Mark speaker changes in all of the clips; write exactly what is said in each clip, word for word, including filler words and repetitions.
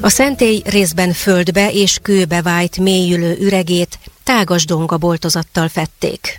Speaker 1: A szentély részben földbe és kőbe vájt mélyülő üregét tágas dongaboltozattal fedték.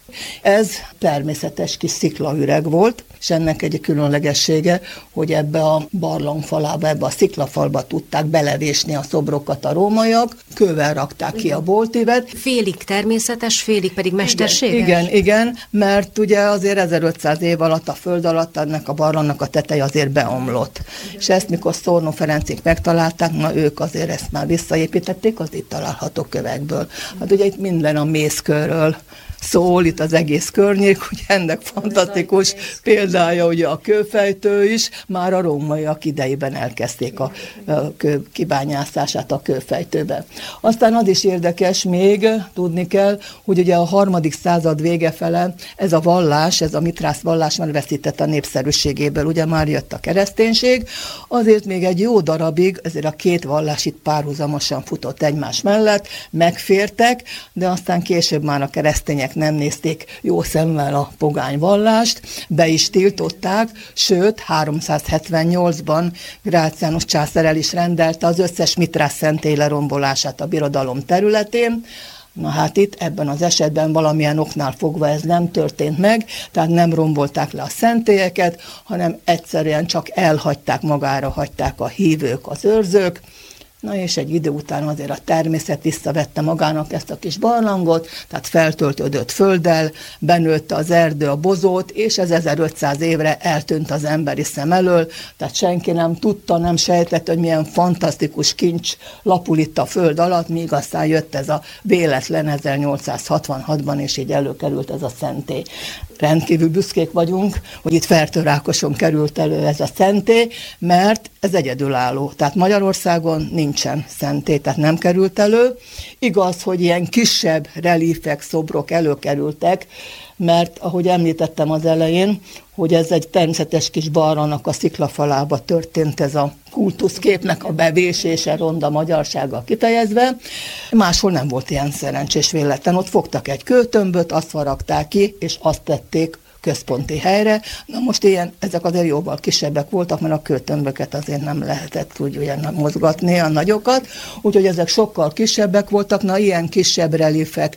Speaker 2: Ez természetes kis sziklaüreg volt, és ennek egy különlegessége, hogy ebbe a barlangfalába, ebbe a sziklafalba tudták belevésni a szobrokat a rómaiak, kővel rakták ki a boltívet.
Speaker 1: Félig természetes, félig pedig mesterséges?
Speaker 2: Igen, igen, igen, mert ugye azért ezerötszáz év alatt a föld alatt ennek a barlangnak a teteje azért beomlott. És ezt mikor Szornó Ferencik megtalálták, na ők azért ezt már visszaépítették az itt található kövekből. Hát ugye itt minden a mészkőről szól, itt az egész környék, hogy ennek fantasztikus példája ugye a kőfejtő is, már a rómaiak idejében elkezdték a, a kő kibányászását a kőfejtőbe. Aztán az is érdekes még, tudni kell, hogy ugye a harmadik század vége fele ez a vallás, ez a mitrász vallás már veszített a népszerűségéből, ugye már jött a kereszténység, azért még egy jó darabig, ezért a két vallás itt párhuzamosan futott egymás mellett, megfértek, de aztán később már a keresztények nem nézték jó szemmel a pogány vallást, be is tiltották, sőt háromszázhetvennyolcban Gráciánus császár el is rendelte az összes mitrász szentély lerombolását a birodalom területén. Na hát itt ebben az esetben valamilyen oknál fogva ez nem történt meg, tehát nem rombolták le a szentélyeket, hanem egyszerűen csak elhagyták, magára hagyták a hívők, az őrzők. Na és egy idő után azért a természet visszavette magának ezt a kis barlangot, tehát feltöltődött földdel, benőtte az erdő a bozót, és ez ezerötszáz évre eltűnt az emberi szem elől, tehát senki nem tudta, nem sejtett, hogy milyen fantasztikus kincs lapul itt a föld alatt, míg aztán jött ez a véletlen ezernyolcszázhatvanhatban, és így előkerült ez a szentély. Rendkívül büszkék vagyunk, hogy itt Fertőrákoson került elő ez a szentély, mert ez egyedülálló. Tehát Magyarországon nincsen szentély, tehát nem került elő. Igaz, hogy ilyen kisebb relífek, szobrok előkerültek, mert ahogy említettem az elején, hogy ez egy természetes kis barlangnak a sziklafalába történt ez a kultuszképnek a bevésése, ronda magyarsággal kifejezve. Máshol nem volt ilyen szerencsés véletlen. Ott fogtak egy kőtömböt, azt faragták ki, és azt tették központi helyre. Na most ilyen, ezek azért jóval kisebbek voltak, mert a kőtömböket azért nem lehetett úgy olyan mozgatni, a nagyokat, úgyhogy ezek sokkal kisebbek voltak, na ilyen kisebb relífek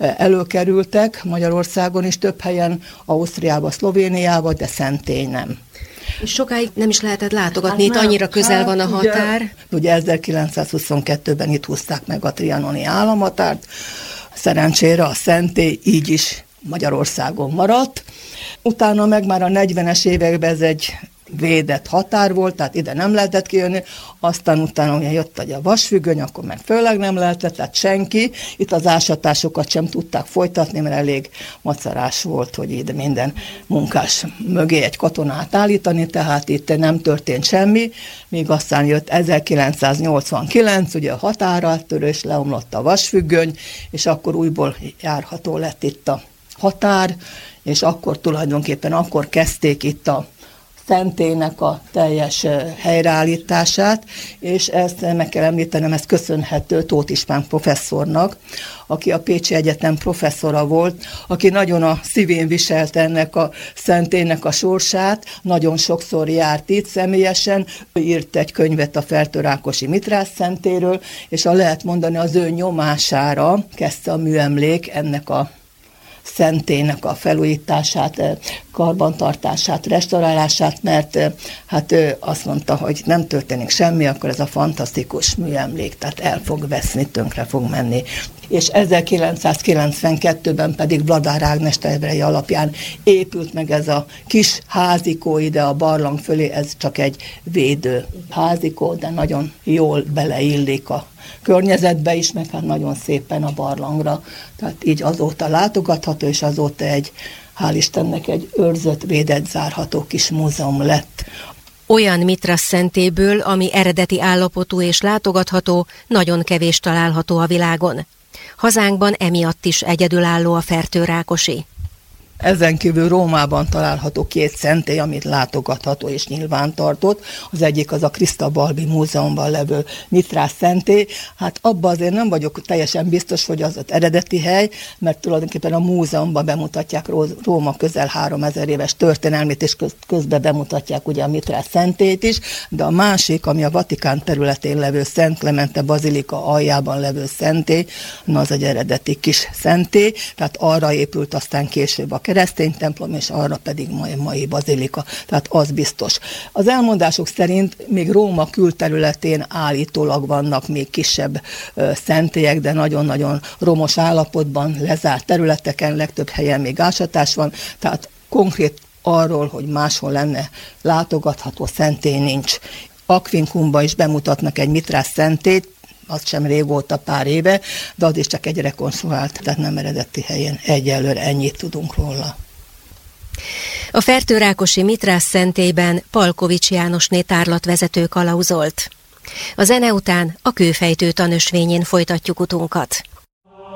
Speaker 2: előkerültek Magyarországon is több helyen, Ausztriába, Szlovéniába, de szentély nem.
Speaker 1: És sokáig nem is lehetett látogatni, hát itt annyira közel hát, van a határ.
Speaker 2: Ugye, ugye ezerkilencszázhuszonkettőben itt húzták meg a trianoni államhatárt, szerencsére a szentély így is Magyarországon maradt. Utána meg már a negyvenes években ez egy védett határ volt, tehát ide nem lehetett kijönni, aztán utána ugye jött a vasfüggöny, akkor meg főleg nem lehetett, tehát senki. Itt az ásatásokat sem tudták folytatni, mert elég macerás volt, hogy ide minden munkás mögé egy katonát állítani, tehát itt nem történt semmi, míg aztán jött ezerkilencszáznyolcvankilenc, ugye a határáttörés, leomlott a vasfüggöny, és akkor újból járható lett itt a határ, és akkor tulajdonképpen akkor kezdték itt a szentélynek a teljes helyreállítását, és ezt meg kell említenem, ez köszönhető Tóth István professzornak, aki a Pécsi Egyetem professzora volt, aki nagyon a szívén viselte ennek a szentélynek a sorsát, nagyon sokszor járt itt személyesen, írt egy könyvet a Fertőrákosi mitrász szentélyről, és a lehet mondani az ő nyomására kezdte a műemlék ennek a szentélynek a felújítását, karbantartását, restaurálását, mert hát ő azt mondta, hogy nem történik semmi, akkor ez a fantasztikus műemlék, tehát el fog veszni, tönkre fog menni. És ezerkilencszázkilencvenkettőben pedig Vladár Ágnes tervei alapján épült meg ez a kis házikó ide a barlang fölé, ez csak egy védő házikó, de nagyon jól beleillik a környezetbe is, meg hát nagyon szépen a barlangra. Tehát így azóta látogatható, és azóta egy, hál' Istennek, egy őrzött, védett, zárható kis múzeum lett.
Speaker 1: Olyan mitrász szentélyből, ami eredeti állapotú és látogatható, nagyon kevés található a világon. Hazánkban emiatt is egyedülálló a Fertőrákosi.
Speaker 2: Ezen kívül Rómában található két szentély, amit látogatható és nyilvántartott. Az egyik az a Krista Balbi Múzeumban levő Mitrász szentély. Hát abban azért nem vagyok teljesen biztos, hogy az az eredeti hely, mert tulajdonképpen a múzeumban bemutatják Róma közel háromezer éves történelmét, és közben bemutatják ugye a Mitrász szentélyt is, de a másik, ami a Vatikán területén levő Szent Clemente bazilika aljában levő szentély, na az egy eredeti kis szentély, tehát arra épült aztán később a keresztény templom, és arra pedig mai, mai bazilika, tehát az biztos. Az elmondások szerint még Róma külterületén állítólag vannak még kisebb ö, szentélyek, de nagyon-nagyon romos állapotban, lezárt területeken, legtöbb helyen még ásatás van, tehát konkrét arról, hogy máshol lenne látogatható szentély nincs. Aquincumban is bemutatnak egy Mitrász szentélyt, az sem régóta, pár éve, de az is csak egy rekonstruált, tehát nem eredeti helyen. Egyelőre ennyit tudunk róla.
Speaker 1: A Fertőrákosi Mitrász szentélyben Palkovics Jánosné tárlatvezető kalauzolt. A zene után a kőfejtő tanösvényén folytatjuk utunkat.